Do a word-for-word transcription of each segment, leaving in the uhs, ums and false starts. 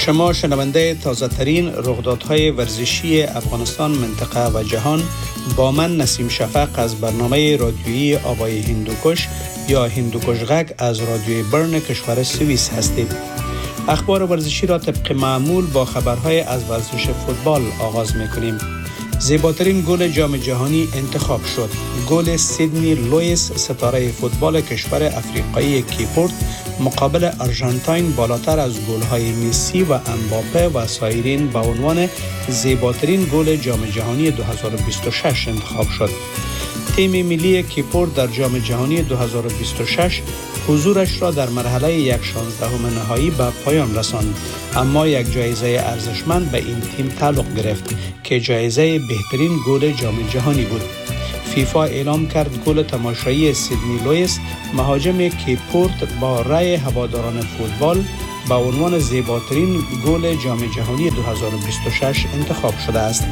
شما شنونده تازه ترین رخدادهای ورزشی افغانستان، منطقه و جهان با من نسیم شفق از برنامه رادیویی آوای هندوکش یا هندوکش غږ از رادیوی برن کشور سوئیس هستید. اخبار ورزشی را طبق معمول با خبرهای از ورزش فوتبال آغاز می‌کنیم. زیباترین گل جام جهانی انتخاب شد. گل سیدنی لوئیس ستاره فوتبال کشور افریقایی کیپورت مقابل آرژانتین بالاتر از گل‌های مسی و امباپه و سایرین با عنوان زیباترین گل جام جهانی دو هزار و بیست و شش انتخاب شد. تیم ملی کیپورت در جام جهانی دو هزار و بیست و شش حضورش را در مرحله یک شانزدهم نهایی به پایان رساند، اما یک جایزه ارزشمند به این تیم تعلق گرفت که جایزه بهترین گل جام جهانی بود. فیفا اعلام کرد گل تماشایی سیدنی لوئیس مهاجم کیپورت با رأی هواداران فوتبال با عنوان زیباترین گل جام جهانی دو هزار و بیست و شش انتخاب شده است.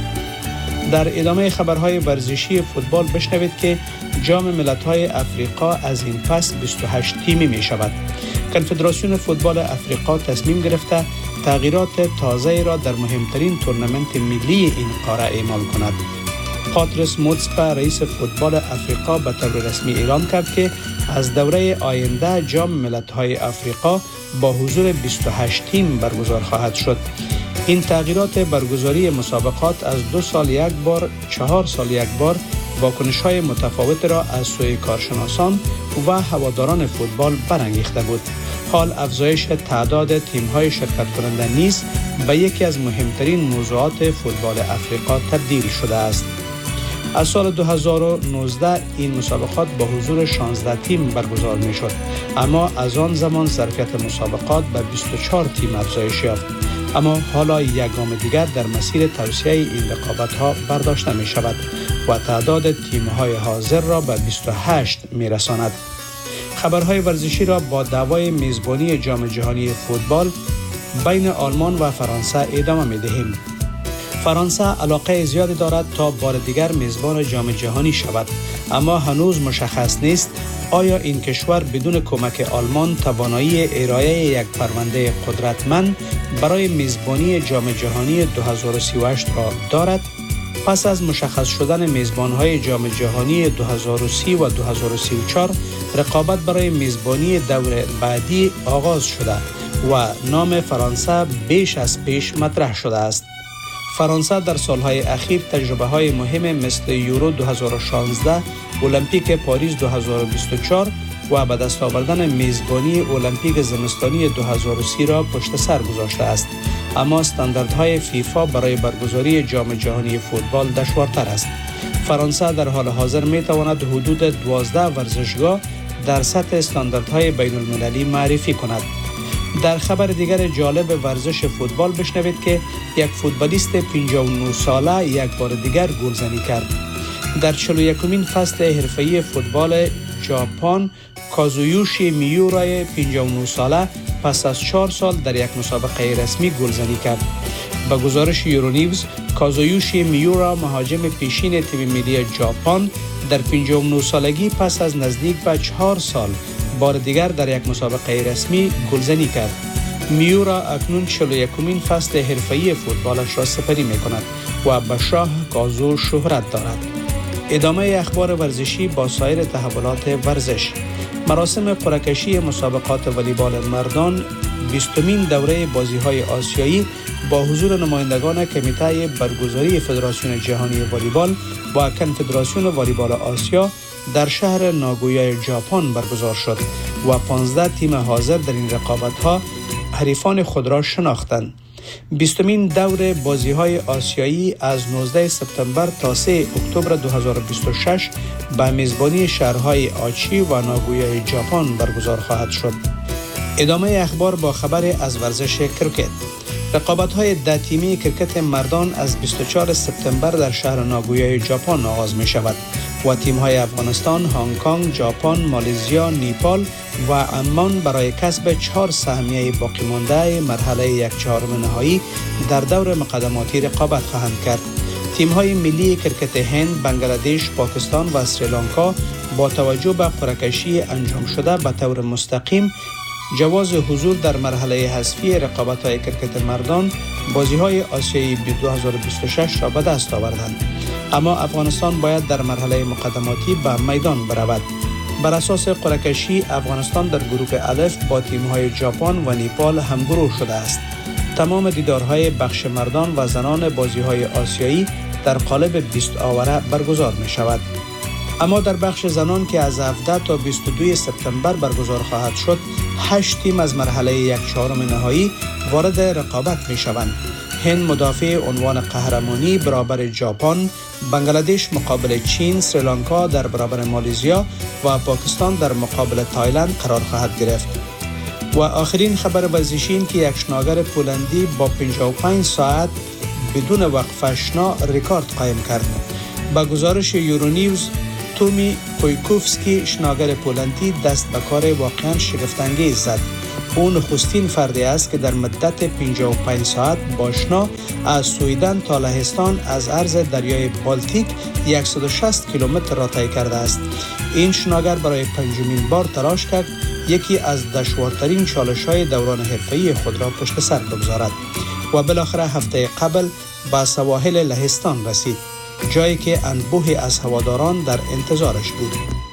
در ادامه خبرهای ورزشی فوتبال بشنوید که جام ملت‌های افریقا از این پس بیست و هشت تیمی می شود. کنفدراسیون فوتبال افریقا تصمیم گرفته تغییرات تازه را در مهمترین تورنمنت ملی این قاره اعمال کند. پاتریس موتسپا رئیس فوتبال افریقا به طور رسمی اعلام کرد که از دوره آینده جام ملت‌های افریقا با حضور بیست و هشت تیم برگزار خواهد شد. این تغییرات برگزاری مسابقات از دو سال یک بار، چهار سال یک بار واکنش‌های متفاوت را از سوی کارشناسان و هواداران فوتبال برانگیخته بود. حال افزایش تعداد تیم‌های شرکت کننده نیز به یکی از مهمترین موضوعات فوتبال افریقا تبدیل شده است. از سال دو هزار و نوزده این مسابقات با حضور شانزده تیم برگزار می‌شد، اما از آن زمان ظرفیت مسابقات به بیست و چهار تیم افزایش یافت. اما حالا یک گام دیگر در مسیر توسعه این رقابت‌ها برداشته می‌شود و تعداد تیم‌های حاضر را به بیست و هشت می‌رساند. خبرهای ورزشی را با دعوای میزبانی جام جهانی فوتبال بین آلمان و فرانسه ادامه می‌دهیم. فرانسه علاقه زیادی دارد تا بار دیگر میزبان جام جهانی شود، اما هنوز مشخص نیست آیا این کشور بدون کمک آلمان توانایی ارائه یک پرونده قدرتمند برای میزبانی جام جهانی دو هزار و سی و هشت را دارد. پس از مشخص شدن میزبان‌های جام جهانی دو هزار و سی و دو هزار و سی و چهار، رقابت برای میزبانی دور بعدی آغاز شده و نام فرانسه بیش از پیش مطرح شده است. فرانسه در سالهای اخیر تجربه‌های مهم مثل یورو دو هزار و شانزده، المپیک پاریس دو هزار و بیست و چهار و به دست آوردن میزبانی المپیک زمستانی دو هزار و سی را پشت سر گذاشته است، اما استانداردهای فیفا برای برگزاری جام جهانی فوتبال دشوارتر است. فرانسه در حال حاضر می تواند حدود دوازده ورزشگاه در سطح استانداردهای بین المللی معرفی کند. در خبر دیگر جالب ورزش فوتبال بشنوید که یک فوتبالیست پنجاه و نه ساله یک بار دیگر گلزنی کرد. در چهل و یکمین فصل حرفه‌ای فوتبال ژاپن، کازویوشی میورای پنجاه و نه ساله پس از چهار سال در یک مسابقه رسمی گلزنی کرد. با گزارش یورونیوز، کازویوشی میورا مهاجم پیشین تیم ملی ژاپن در پنجاه و نه سالگی پس از نزدیک به چهار سال بار دیگر در یک مسابقه رسمی گلزنی کرد. میورا اکنون چهل و یکمین فصل حرفه‌ای فوتبالش را سپری می‌کند و به شاه کازو شهرت دارد. ادامه اخبار ورزشی با سایر تحولات ورزش. مراسم قرعه‌کشی مسابقات والیبال مردان بیستمین دوره بازی‌های آسیایی با حضور نمایندگان کمیته برگزاری فدراسیون جهانی والیبال و کنفدراسیون والیبال آسیا در شهر ناگویا ژاپن برگزار شد و پانزده تیم حاضر در این رقابت‌ها حریفان خود را شناختند. بیستمین دور بازی‌های آسیایی از نوزده سپتامبر تا سه اکتبر دو هزار و بیست و شش به میزبانی شهرهای آچی و ناگویا ژاپن برگزار خواهد شد. ادامه اخبار با خبر از ورزش کرکت. رقابت‌های ده تیمی کرکت مردان از بیست و چهارم سپتامبر در شهر ناگویا ژاپن آغاز می‌شود و تیم‌های افغانستان، هنگ کنگ، ژاپن، مالزیا، نیپال و عمان برای کسب چهار سهمیه باقی مانده مرحله یک چهارم نهایی در دور مقدماتی رقابت خواهند کرد. تیم‌های ملی کرکت هند، بنگلادش، پاکستان و سریلانکا با توجه به قرعه‌کشی انجام شده به طور مستقیم جواز حضور در مرحله حذفی رقابت‌های کرکت مردان بازی‌های آسیایی دو هزار و بیست و شش را به دست آوردند. اما افغانستان باید در مرحله مقدماتی به میدان برود. بر اساس قرعه کشی افغانستان در گروه الف با تیم‌های ژاپن و نیپال همگروه شده است. تمام دیدارهای بخش مردان و زنان بازی‌های آسیایی در قالب بیست آوره برگزار می‌شود. اما در بخش زنان که از هفده تا بیست و دو سپتامبر برگزار خواهد شد، هشت تیم از مرحله یک چهارم نهایی وارد رقابت می‌شوند. هند مدافع عنوان قهرمانی برابر ژاپن، بنگلادش مقابل چین، سریلانکا در برابر مالزیا و پاکستان در مقابل تایلند قرار خواهد گرفت. و آخرین خبر ورزشی این که یک شناگر پولندی با پنجاه و پنج ساعت بدون وقفه اشنا رکورد قایم کرد. با گزارش یورونیوز، تومی کویکوفسکی شناگر پولندی دست به کار واقعا شگفت‌انگیز زد. او نخستین فردی است که در مدت پنجاه و پنج ساعت با شنا از سویدن تا لهستان از عرض دریای بالتیک صد و شصت کیلومتر را طی کرده است. این شناگر برای پنجمین بار تلاش کرد یکی از دشوارترین چالش‌های دوران حرفه‌ای خود را پشت سر بگذارد و بالاخره هفته قبل به سواحل لهستان رسید، جایی که انبوهی از هواداران در انتظارش بود.